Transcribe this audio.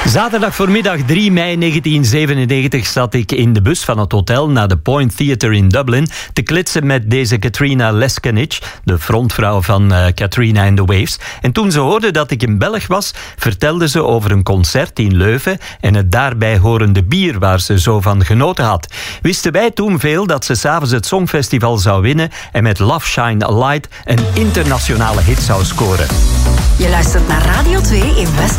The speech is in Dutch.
Zaterdag voormiddag 3 mei 1997 zat ik in de bus van het hotel naar de Point Theatre in Dublin te klitsen met deze Katrina Leskenich, de frontvrouw van Katrina and the Waves. En toen ze hoorde dat ik een Belg was, vertelde ze over een concert in Leuven en het daarbij horende bier waar ze zo van genoten had. Wisten wij toen veel dat ze 's avonds het Songfestival zou winnen en met Love Shine a Light een internationale hit zou scoren. Je luistert naar Radio 2 in West